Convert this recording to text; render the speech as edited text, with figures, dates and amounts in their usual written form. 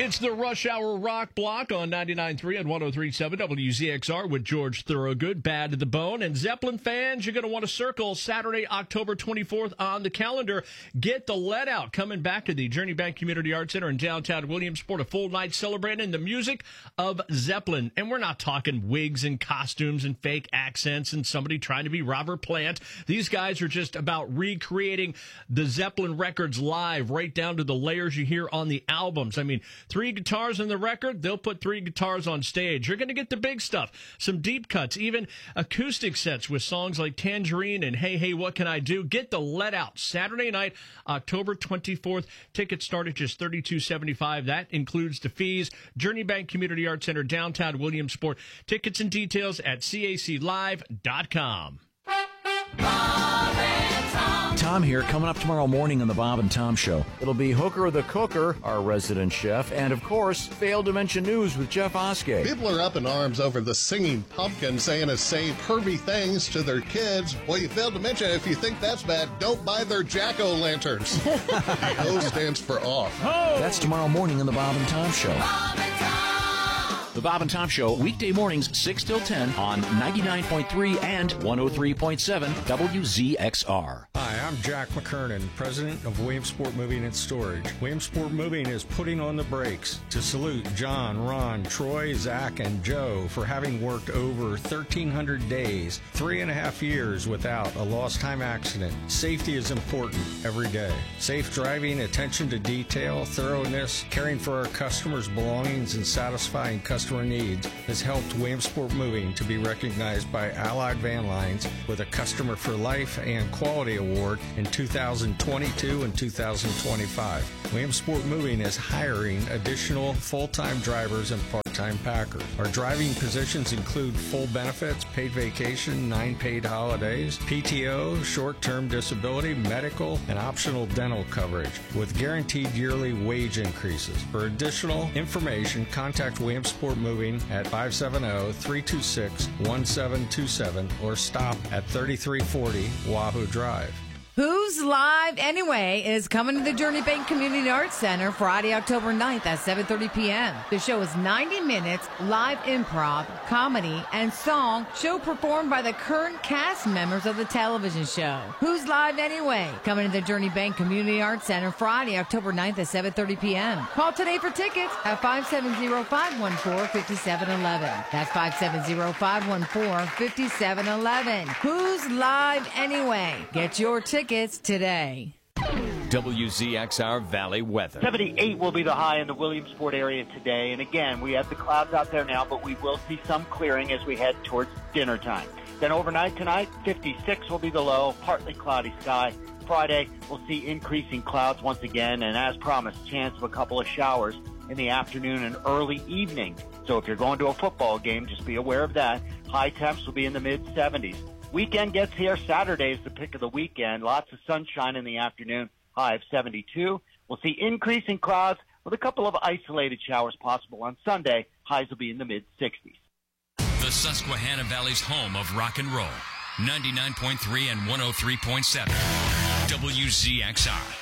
It's the Rush Hour Rock Block on 99.3 and 103.7 WZXR with George Thorogood, Bad to the Bone. And Zeppelin fans, you're going to want to circle Saturday, October 24th on the calendar. Get the Let Out coming back to the Journey Bank Community Arts Center in downtown Williamsport. A full night celebrating the music of Zeppelin. And we're not talking wigs and costumes and fake accents and somebody trying to be Robert Plant. These guys are just about recreating the Zeppelin records live, right down to the layers you hear on the albums. I mean, 3 guitars on the record, they'll put 3 guitars on stage. You're going to get the big stuff, some deep cuts, even acoustic sets with songs like Tangerine and Hey, Hey, What Can I Do? Get the Let Out Saturday night, October 24th. Tickets start at just $32.75. That includes the fees. Journey Bank Community Arts Center, downtown Williamsport. Tickets and details at caclive.com. Tom here, coming up tomorrow morning on the Bob and Tom Show. It'll be Hooker the Cooker, our resident chef, and of course, Failed to Mention News with Jeff Oskey. People are up in arms over the singing pumpkin Santa saying pervy things to their kids. Well, you failed to mention, if you think that's bad, don't buy their jack-o'-lanterns. The O stands for off. That's tomorrow morning on the Bob and Tom Show. Bob and Tom. The Bob and Tom Show, weekday mornings 6 till 10 on 99.3 and 103.7 WZXR. Hi, I'm Jack McKernan, president of Williamsport Moving and Storage. Williamsport Moving is putting on the brakes to salute John, Ron, Troy, Zach, and Joe for having worked over 1,300 days, 3.5 years without a lost time accident. Safety is important every day. Safe driving, attention to detail, thoroughness, caring for our customers' belongings, and satisfying customer needs has helped Williamsport Moving to be recognized by Allied Van Lines with a Customer for Life and Quality Award in 2022 and 2025. Williamsport Moving is hiring additional full-time drivers and part-time packers. Our driving positions include full benefits, paid vacation, 9 paid holidays, PTO, short-term disability, medical, and optional dental coverage with guaranteed yearly wage increases. For additional information, contact Williamsport Moving at 570-326-1727 or stop at 3340 Wahoo Drive. Who's Live Anyway is coming to the Journey Bank Community Arts Center Friday, October 9th at 7:30 p.m. The show is 90 minutes, live improv, comedy, and song, show performed by the current cast members of the television show. Who's Live Anyway? Coming to the Journey Bank Community Arts Center Friday, October 9th at 7:30 p.m. Call today for tickets at 570-514-5711. That's 570-514-5711. Who's Live Anyway? Get your tickets today. WZXR Valley weather. 78 will be the high in the Williamsport area today. And again, we have the clouds out there now, but we will see some clearing as we head towards dinner time. Then overnight tonight, 56 will be the low, partly cloudy sky. Friday, we'll see increasing clouds once again, and as promised, chance of a couple of showers in the afternoon and early evening. So if you're going to a football game, just be aware of that. High temps will be in the mid-70s. Weekend gets here. Saturday is the pick of the weekend. Lots of sunshine in the afternoon, high of 72. We'll see increasing clouds with a couple of isolated showers possible on Sunday. Highs will be in the mid-60s. The Susquehanna Valley's home of rock and roll. 99.3 and 103.7. WZXR.